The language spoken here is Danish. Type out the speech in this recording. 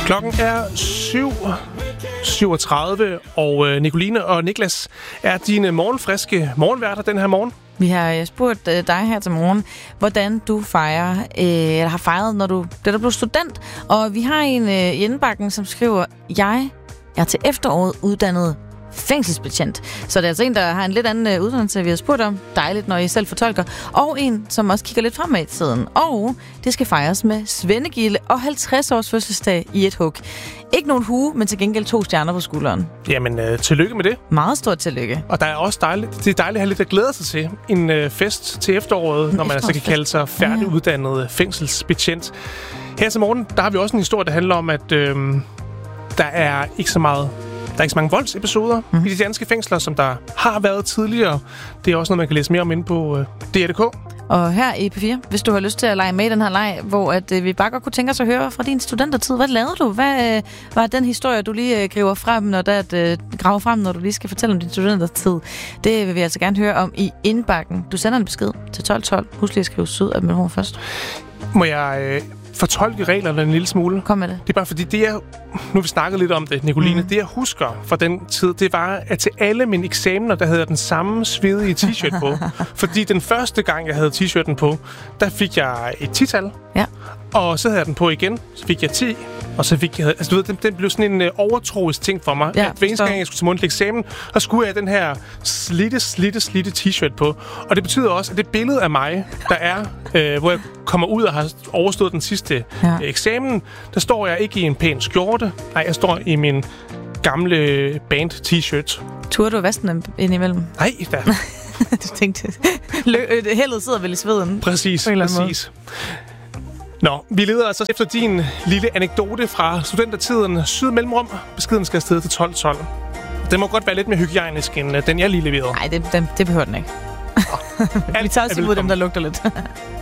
Klokken er 7:37, og Nicoline og Niklas er dine morgenfriske morgenværter den her morgen. Vi har spurgt dig her til morgen, hvordan du fejrer, eller har fejret, når du blev student. Og vi har en i indbakken, som skriver, jeg er til efteråret uddannet fængselsbetjent. Så det er altså en, der har en lidt anden uddannelse, vi har spurgt om. Dejligt, når I selv fortolker. Og en, som også kigger lidt fremad i tiden. Og det skal fejres med svendegilde og 50 års fødselsdag i et hug. Ikke nogen hue, men til gengæld 2 stjerner på skulderen. Jamen, tillykke med det. Meget stort tillykke. Og der er også dejligt, det er dejligt at have lidt at glæde sig til. En fest til efteråret, når man altså kan kalde sig færdiguddannet fængselsbetjent. Her til morgen, der har vi også en historie, der handler om, at der er ikke så mange voldsepisoder i de danske fængsler, som der har været tidligere. Det er også noget, man kan læse mere om inde på DR.dk. Og her i P4, hvis du har lyst til at lege med i den her leg, hvor vi bare godt kunne tænke os at høre fra din studentertid. Hvad lavede du? Hvad var den historie, du lige graver frem, når du lige skal fortælle om din studentertid? Det vil vi altså gerne høre om i indbakken. Du sender en besked til 1212. Husk lige at skrive sød af mellemrum først. Må jeg fortolke reglerne en lille smule? Kom med det. Det er bare fordi, nu har vi snakket lidt om det, Nicoline. Det jeg husker fra den tid, det var, at til alle mine eksamener, der havde jeg den samme svedige t-shirt på. Fordi den første gang, jeg havde t-shirten på, der fik jeg et 10-tal. Ja. Og så havde jeg den på igen, så fik jeg 10. Og så fik jeg... Altså, du ved, den blev sådan en overtroisk ting for mig. Ja, at hver eneste gang, jeg skulle til mundtlig eksamen, så skulle jeg have den her slitte t-shirt på. Og det betyder også, at det billede af mig, der er, hvor jeg kommer ud og har overstået den sidste eksamen, der står jeg ikke i en pæn skjorte. Nej, jeg står i min gamle band-t-shirt. Turde du vaske den indimellem? Nej, da. Du tænkte, heldet sidder vel i sveden. Præcis. Nå, vi leder altså efter din lille anekdote fra studentertiden Sydmellemrum. Beskeden skal afsted til 1212. Den må godt være lidt mere hygiejnisk, end den jeg lige leverede. Nej, det behøver den ikke. Vi tager også imod dem, der lugter lidt.